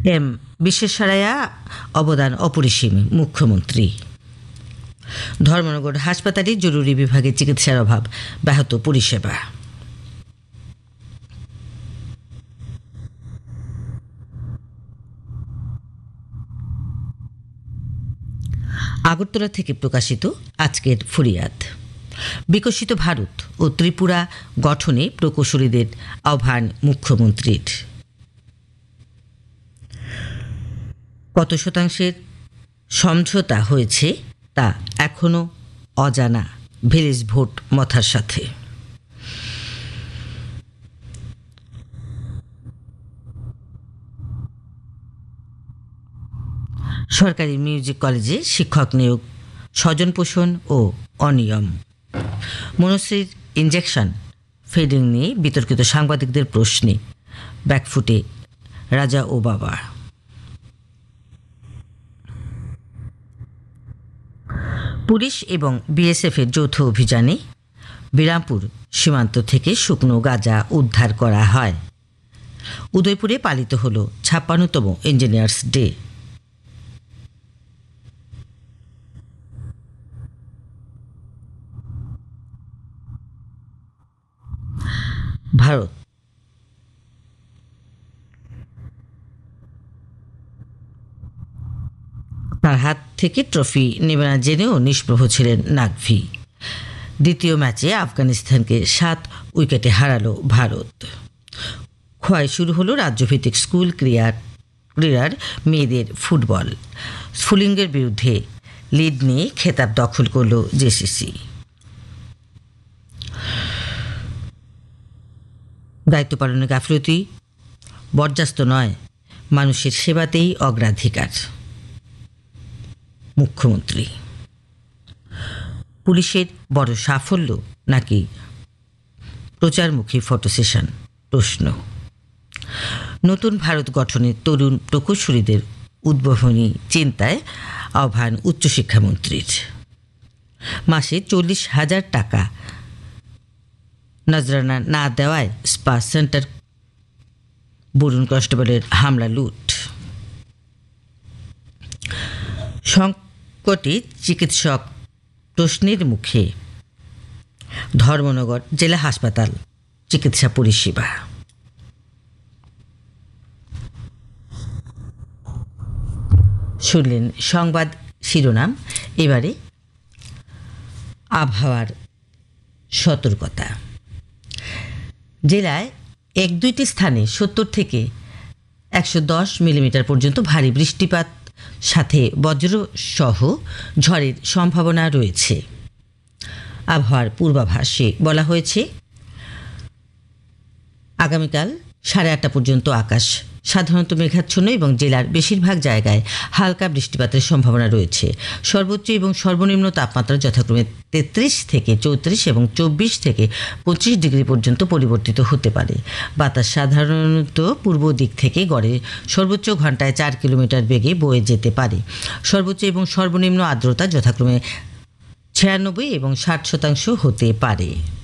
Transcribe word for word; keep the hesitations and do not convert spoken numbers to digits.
M বিশ্বেশ্বরায়া অবদান অপরিসীম মুখ্যমন্ত্রী। ধর্মনগর হাসপাতালে জরুরি বিভাগে চিকিৎসার অভাব, ব্যাহত পরিষেবা। আগরতলা থেকে প্রকাশিত আজকের ফুরিয়াদ। বিকশিত ভারত ও ত্রিপুরা গঠনে প্রকৌশলীদের আহ্বান মুখ্যমন্ত্রীর। কত শতাংশের সমঝোতা হয়েছে তা এখনও অজানা ভিলেজ ভোট মথার সাথে। সরকারি মিউজিক কলেজে শিক্ষক নিয়োগ স্বজন পোষণ ও অনিয়ম। মনশ্রীর ইঞ্জেকশন ফিডিং নিয়ে বিতর্কিত সাংবাদিকদের প্রশ্নে ব্যাকফুটে রাজা ও বাবা। পুলিশ এবং বিএসএফের যৌথ অভিযানে বিরামপুর সীমান্ত থেকে শুকনো গাঁজা উদ্ধার করা হয়। উদয়পুরে পালিত হল ছাপ্পান্নতম ইঞ্জিনিয়ার্স ডে। ভারত তার হাত থেকে ট্রফি নেবে না জেনেও নিষ্প্রভ ছিলেন নাকভি। দ্বিতীয় ম্যাচে আফগানিস্তানকে সাত উইকেটে হারালো ভারত। খোয়াই শুরু হলো রাজ্যভিত্তিক স্কুল ক্রীড়ার ক্রীড়ার মেয়েদের ফুটবল। স্ফুলিঙ্গের বিরুদ্ধে লিড নিয়ে খেতাব দখল করল জেসিসি। দায়িত্ব পালনে গাফিলতি বরদাস্ত নয়, মানুষের সেবাতেই অগ্রাধিকার মুখ্যমন্ত্রী। পুলিশের বড় সাফল্য নাকি প্রচারমুখী ফটো সেশন? প্রশ্ন। নতুন ভারত গঠনে তরুণ প্রকৌশলীদের উদ্ভাবনী চিন্তায় আহ্বান উচ্চশিক্ষামন্ত্রীর। মাসে চল্লিশ হাজার টাকা নজরানা না দেওয়ায় স্পা সেন্টার বরুণ কনস্টেবলের হামলা লুট। সংকটে চিকিৎসক প্রশ্নের মুখে ধর্মনগর জেলা হাসপাতাল চিকিৎসা পরিষেবা। শুনলেন সংবাদ শিরোনাম। এবারে আবহাওয়ার সতর্কতা। জেলায় এক দুইটি স্থানে সত্তর থেকে একশো দশ মিলিমিটার পর্যন্ত ভারী বৃষ্টিপাত সাথে বজ্রসহ ঝড়ের সম্ভাবনা রয়েছে। আবহাওয়ার পূর্বাভাসে বলা হয়েছে আগামীকাল সাড়ে আটটা পর্যন্ত আকাশ সাধারণত মেঘাচ্ছন্ন এবং জেলার বেশিরভাগ জায়গায় হালকা বৃষ্টিপাতের সম্ভাবনা রয়েছে। সর্বোচ্চ এবং সর্বনিম্ন তাপমাত্রা যথাক্রমে তেত্রিশ থেকে চৌত্রিশ এবং চব্বিশ থেকে পঁচিশ ডিগ্রি পর্যন্ত পরিবর্তিত হতে পারে। বাতাস সাধারণত পূর্ব দিক থেকে গড়ে সর্বোচ্চ ঘন্টায় চার কিলোমিটার বেগে বয়ে যেতে পারে। সর্বোচ্চ এবং সর্বনিম্ন আর্দ্রতা যথাক্রমে ছিয়ানব্বই এবং ষাট শতাংশ হতে পারে।